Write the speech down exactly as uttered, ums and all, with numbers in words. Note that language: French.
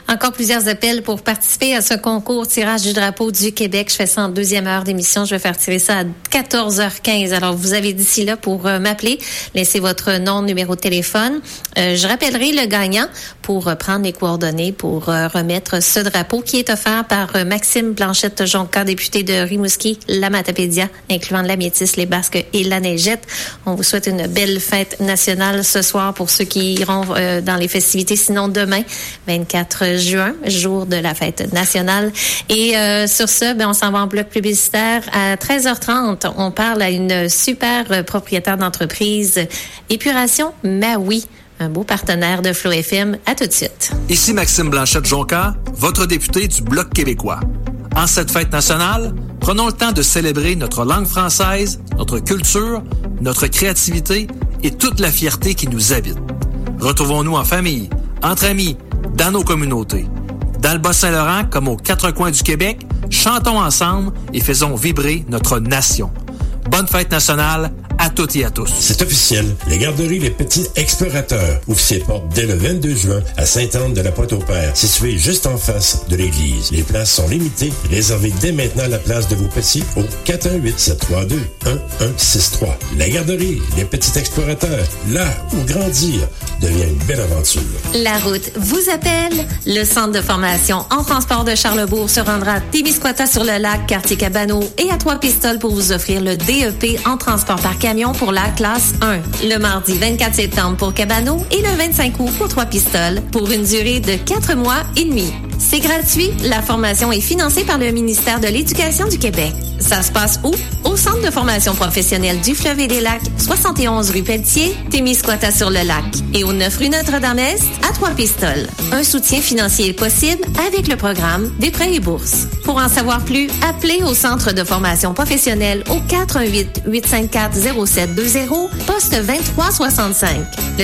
Encore plusieurs appels pour participer à ce concours tirage du drapeau du Québec. Je fais ça en deuxième heure d'émission. Je vais faire tirer ça à quatorze heures quinze. Alors, vous avez d'ici là pour euh, m'appeler. Laissez votre nom, numéro de téléphone. Euh, je rappellerai le gagnant pour euh, prendre les coordonnées pour euh, remettre ce drapeau qui est offert par euh, Maxime Blanchette-Jonca, député de Rimouski, la Matapédia, incluant la Métis, les Basques et la Neigette. On vous souhaite une belle fête nationale ce soir pour ceux qui iront euh, dans les festivités. Sinon, demain, vingt-quatre juin, jour de la fête nationale. Et euh, sur ce, ben, on s'en va en bloc publicitaire. À treize heures trente, on parle à une super propriétaire d'entreprise, Épuration Maui, un beau partenaire de Flow F M. À tout de suite. Ici Maxime Blanchette-Jonca, votre député du Bloc québécois. En cette fête nationale, prenons le temps de célébrer notre langue française, notre culture, notre créativité et toute la fierté qui nous habite. Retrouvons-nous en famille, entre amis, dans nos communautés. Dans le Bas-Saint-Laurent, comme aux quatre coins du Québec, chantons ensemble et faisons vibrer notre nation. Bonne fête nationale à toutes et à tous. C'est officiel. Les garderies Les Petits Explorateurs ouvrent ses portes dès le vingt-deux juin à Sainte-Anne-de-la-Pointe-au-Père, située juste en face de l'église. Les places sont limitées. Réservez dès maintenant la place de vos petits au quatre un huit, sept trois deux, un un six trois. La garderie Les Petits Explorateurs, là où grandir devient une belle aventure. La route vous appelle. Le centre de formation en transport de Charlebourg se rendra à Témiscouata-sur-le-Lac, quartier Cabano et à Trois-Pistoles pour vous offrir le D E P en transport par camion pour la classe un. Le mardi vingt-quatre septembre pour Cabano et le vingt-cinq août pour Trois-Pistoles pour une durée de quatre mois et demi. C'est gratuit. La formation est financée par le ministère de l'Éducation du Québec. Ça se passe où? Au Centre de formation professionnelle du Fleuve et des Lacs, soixante et onze rue Pelletier, Témiscouata-sur-le-Lac et au neuf rue Notre-Dame-Est à Trois-Pistoles. Un soutien financier est possible avec le programme des prêts et bourses. Pour en savoir plus, appelez au Centre de formation professionnelle au quatre un huit, huit cinq quatre, zéro sept deux zéro, poste vingt-trois soixante-cinq. Le